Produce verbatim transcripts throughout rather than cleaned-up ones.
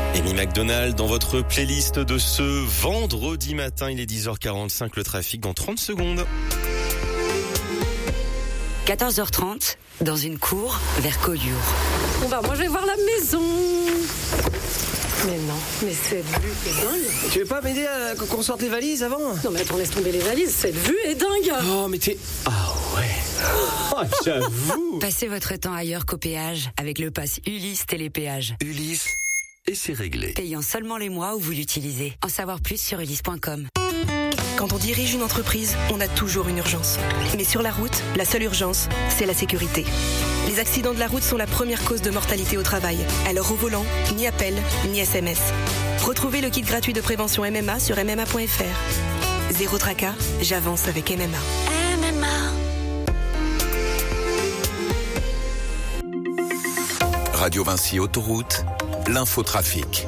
Amy McDonald dans votre playlist de ce vendredi matin. Il est dix heures quarante-cinq, le trafic dans trente secondes. quatorze heures trente, dans une cour vers Collioure. Bon bah moi je vais voir la maison. Mais non, mais cette vue est dingue. Tu veux pas m'aider à qu'on sorte les valises avant? Non mais attends, laisse tomber les valises, cette vue est dingue. Oh mais t'es... Ah ouais. Oh, j'avoue. Passez votre temps ailleurs qu'au péage avec le pass Ulysse Télépéage. Ulysse, et c'est réglé. Payant seulement les mois où vous l'utilisez. En savoir plus sur ulysse point com. Quand on dirige une entreprise, on a toujours une urgence. Mais sur la route, la seule urgence, c'est la sécurité. Les accidents de la route sont la première cause de mortalité au travail. Alors au volant, ni appel, ni S M S. Retrouvez le kit gratuit de prévention M M A sur m m a point f r. Zéro tracas, j'avance avec M M A. M M A. Radio Vinci Autoroute, l'infotrafic.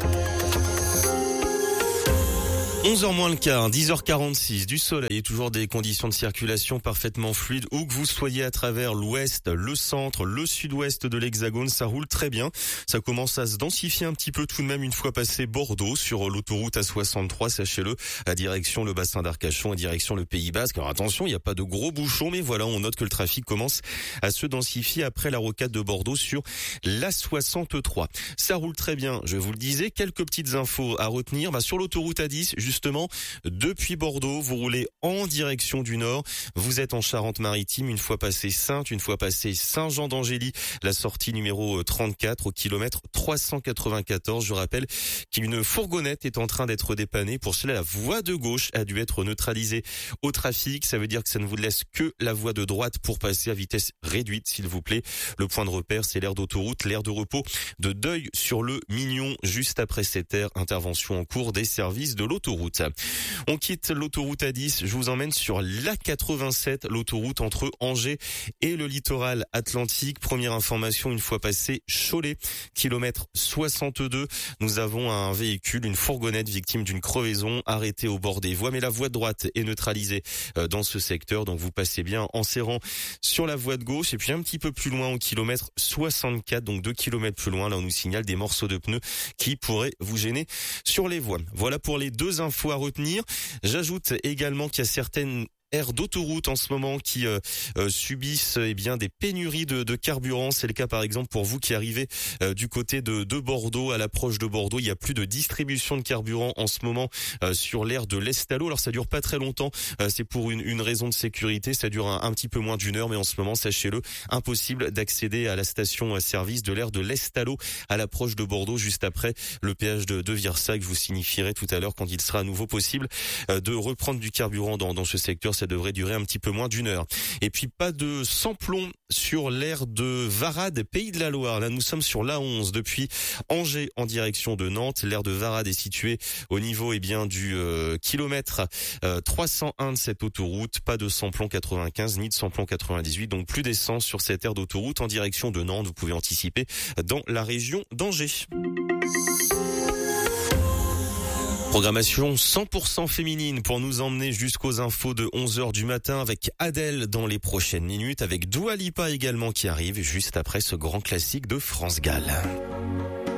onze heures moins le quart, dix heures quarante-six, du soleil et toujours des conditions de circulation parfaitement fluides. Où que vous soyez à travers l'ouest, le centre, le sud-ouest de l'Hexagone, ça roule très bien. Ça commence à se densifier un petit peu tout de même une fois passé Bordeaux sur l'autoroute A soixante-trois, sachez-le, à direction le bassin d'Arcachon, à direction le Pays Basque. Alors attention, il n'y a pas de gros bouchons, mais voilà, on note que le trafic commence à se densifier après la rocade de Bordeaux sur l'A soixante-trois. Ça roule très bien, je vous le disais. Quelques petites infos à retenir. Bah, sur l'autoroute A dix, justement, depuis Bordeaux, vous roulez en direction du nord. Vous êtes en Charente-Maritime, une fois passé Saintes, une fois passé Saint-Jean-d'Angély, la sortie numéro trente-quatre au kilomètre trois cent quatre-vingt-quatorze. Je rappelle qu'une fourgonnette est en train d'être dépannée. Pour cela, la voie de gauche a dû être neutralisée au trafic. Ça veut dire que ça ne vous laisse que la voie de droite pour passer à vitesse réduite, s'il vous plaît. Le point de repère, c'est l'aire d'autoroute, l'aire de repos de Deuil sur le Mignon, juste après cette aire. Intervention en cours des services de l'autoroute. On quitte l'autoroute A dix, je vous emmène sur l'A quatre-vingt-sept, l'autoroute entre Angers et le littoral atlantique. Première information, une fois passé Cholet, kilomètre soixante-deux, nous avons un véhicule, une fourgonnette victime d'une crevaison, arrêtée au bord des voies, mais la voie de droite est neutralisée dans ce secteur, donc vous passez bien en serrant sur la voie de gauche, et puis un petit peu plus loin au kilomètre soixante-quatre, donc deux kilomètres plus loin, là on nous signale des morceaux de pneus qui pourraient vous gêner sur les voies. Voilà pour les deux infos à retenir. J'ajoute également qu'il y a certaines aires d'autoroute en ce moment qui euh, euh, subissent eh bien des pénuries de, de carburant. C'est le cas par exemple pour vous qui arrivez euh, du côté de, de Bordeaux, à l'approche de Bordeaux. Il y a plus de distribution de carburant en ce moment euh, sur l'aire de l'Estalo. Alors ça dure pas très longtemps, euh, c'est pour une, une raison de sécurité. Ça dure un, un petit peu moins d'une heure, mais en ce moment, sachez-le, impossible d'accéder à la station-service de l'aire de l'Estalo à l'approche de Bordeaux, juste après le péage de, de Virsac. Je vous signifierai tout à l'heure quand il sera à nouveau possible euh, de reprendre du carburant dans, dans ce secteur. Ça devrait durer un petit peu moins d'une heure. Et puis pas de samplon sur l'aire de Varade, Pays de la Loire. Là, nous sommes sur l'A onze depuis Angers en direction de Nantes. L'aire de Varade est située au niveau eh bien du euh, kilomètre euh, trois cent un de cette autoroute. Pas de samplon quatre-vingt-quinze ni de samplon quatre-vingt-dix-huit. Donc plus d'essence sur cette aire d'autoroute en direction de Nantes. Vous pouvez anticiper dans la région d'Angers. Programmation cent pour cent féminine pour nous emmener jusqu'aux infos de onze heures du matin avec Adèle dans les prochaines minutes, avec Dua Lipa également qui arrive juste après ce grand classique de France Gall.